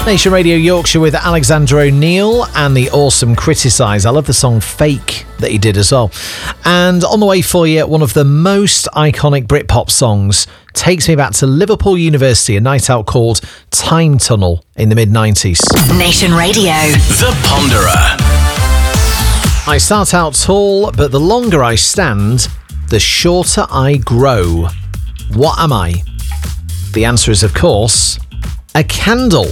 Nation Radio Yorkshire with Alexander O'Neill and the awesome Criticise. I love the song Fake that he did as well. And on the way for you, one of the most iconic Britpop songs takes me back to Liverpool University, a night out called Time Tunnel in the mid-90s. Nation Radio. The Ponderer. I start out tall, but the longer I stand, the shorter I grow. What am I? The answer is, of course, a candle.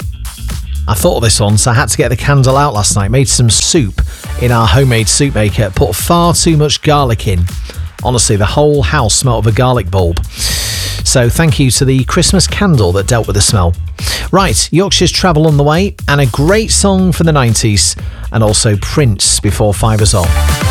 I thought of this one, so I had to get the candle out last night. Made some soup in our homemade soup maker. Put far too much garlic in. Honestly, the whole house smelled of a garlic bulb. So thank you to the Christmas candle that dealt with the smell. Right, Yorkshire's Travel on the way, and a great song from the 90s, and also Prince before 5 is on.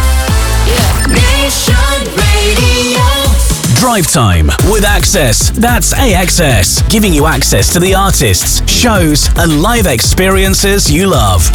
Nation Radio. Drive Time with Access. That's AXS, giving you access to the artists, shows, and live experiences you love.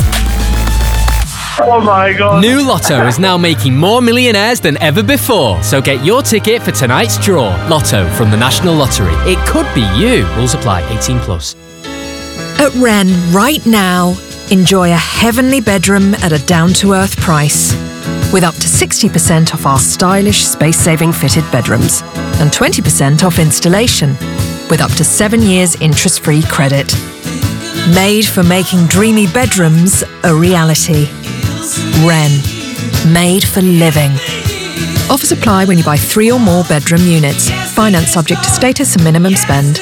Oh my God. New Lotto is now making more millionaires than ever before. So get your ticket for tonight's draw. Lotto from the National Lottery. It could be you. Rules apply. 18+. At Wren, right now, enjoy a heavenly bedroom at a down-to-earth price. With up to 60% off our stylish, space-saving fitted bedrooms. And 20% off installation. With up to 7 years interest-free credit. Made for making dreamy bedrooms a reality. Wren. Made for living. Offers apply when you buy 3 or more bedroom units. Finance subject to status and minimum spend.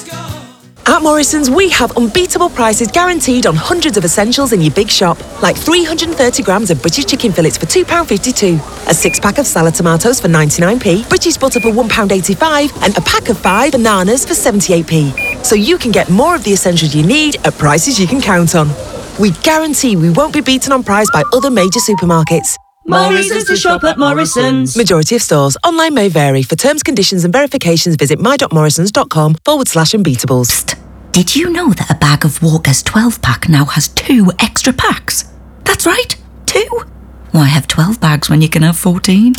At Morrison's, we have unbeatable prices guaranteed on hundreds of essentials in your big shop, like 330 grams of British chicken fillets for £2.52, a 6-pack of salad tomatoes for 99p, British butter for £1.85, and a pack of 5 bananas for 78p. So you can get more of the essentials you need at prices you can count on. We guarantee we won't be beaten on price by other major supermarkets. More reasons to shop at Morrison's. Majority of stores. Online may vary. For terms, conditions and verifications, visit my.morrisons.com/unbeatables. Psst. Did you know that a bag of Walker's 12-pack now has 2 extra packs? That's right, 2. Why have 12 bags when you can have 14?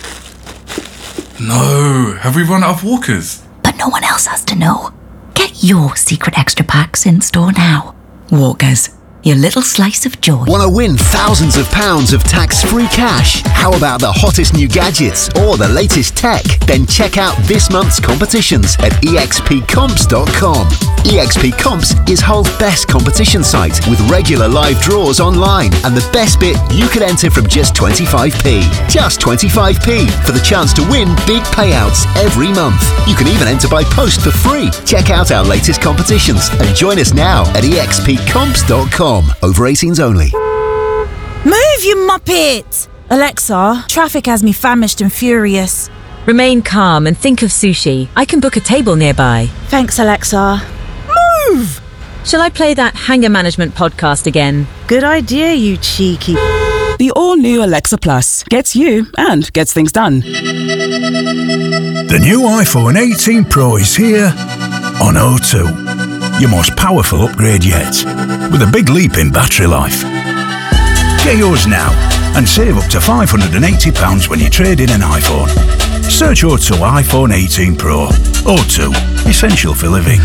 No, have we run out of Walkers? But no one else has to know. Get your secret extra packs in store now. Walker's. Your little slice of joy. Want to win thousands of pounds of tax-free cash? How about the hottest new gadgets or the latest tech? Then check out this month's competitions at expcomps.com. EXP Comps is Hull's best competition site with regular live draws online, and the best bit, you can enter from just 25p. Just 25p for the chance to win big payouts every month. You can even enter by post for free. Check out our latest competitions and join us now at expcomps.com. Over 18s only. Move, you muppet! Alexa, traffic has me famished and furious. Remain calm and think of sushi. I can book a table nearby. Thanks, Alexa. Move! Shall I play that Hanger Management podcast again? Good idea, you cheeky. The all-new Alexa Plus gets you and gets things done. The new iPhone 18 Pro is here on O2. Your most powerful upgrade yet, with a big leap in battery life. Get yours now and save up to £580 when you trade in an iPhone. Search O2 iPhone 18 Pro. O2, essential for living.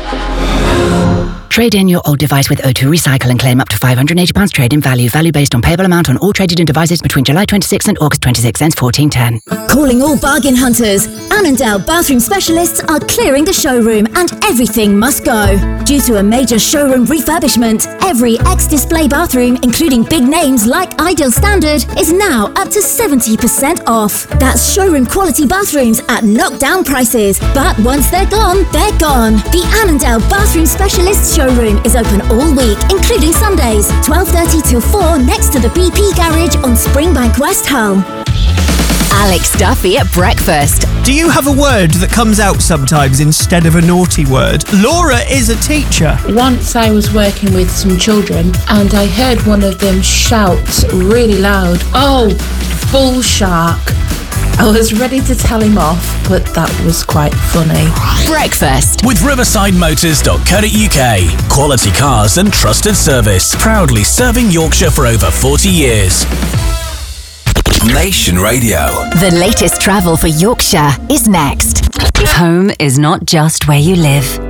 Trade in your old device with O2 Recycle and claim up to £580 trade-in value. Value based on payable amount on all traded in devices between July 26 and August 26 ends 1410. Calling all bargain hunters. Annandale Bathroom Specialists are clearing the showroom and everything must go. Due to a major showroom refurbishment, every ex-display bathroom, including big names like Ideal Standard, is now up to 70% off. That's showroom quality bathrooms at knockdown prices. But once they're gone, they're gone. The Annandale Bathroom Specialists showroom is open all week, including Sundays, 12:30 till 4 next to the BP garage on Springbank, West Hull. Alex Duffy at breakfast. Do you have a word that comes out sometimes instead of a naughty word? Laura is a teacher. Once I was working with some children and I heard one of them shout really loud, "Oh, bull shark." I was ready to tell him off, but that was quite funny. Breakfast with riversideMotors.co.uk. Quality cars and trusted service. Proudly serving Yorkshire for over 40 years. Nation Radio. The latest travel for Yorkshire is next. Home is not just where you live,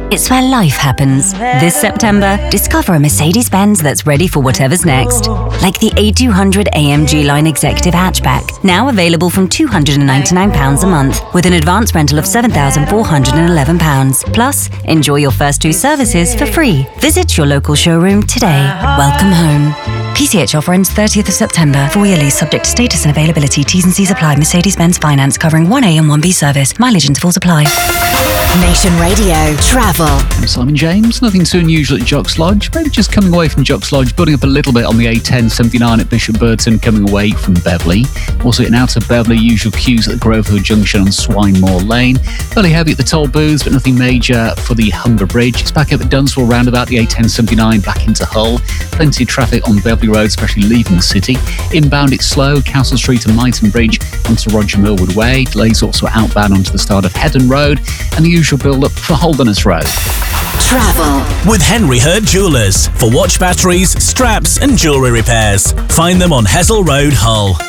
It's where life happens. This September, discover a Mercedes-Benz that's ready for whatever's next. Like the A200 AMG Line Executive Hatchback, now available from £299 a month, with an advance rental of £7,411. Plus, enjoy your first 2 services for free. Visit your local showroom today. Welcome home. PCH offer ends 30th of September. 4-year lease subject to status and availability. T's and C's apply. Mercedes-Benz Finance covering 1A and 1B service. Mileage intervals apply. Nation Radio Travel. I'm Simon James. Nothing too unusual at Jock's Lodge. Maybe just coming away from Jock's Lodge, building up a little bit on the A1079 at Bishop Burton, coming away from Beverley. Also getting out of Beverley, usual queues at the Grove Hill Junction on Swinemore Lane. Fairly heavy at the toll booths, but nothing major for the Humber Bridge. It's back up at Dunswell roundabout, the A1079 back into Hull. Plenty of traffic on Beverley Road, especially leaving the city. Inbound it's slow, Castle Street and Myton Bridge onto Roger Millwood Way. Delays also outbound onto the start of Headon Road, and the usual build-up for Holderness Road. Travel with Henry Hurt Jewellers for watch batteries, straps and jewellery repairs. Find them on Hessel Road, Hull.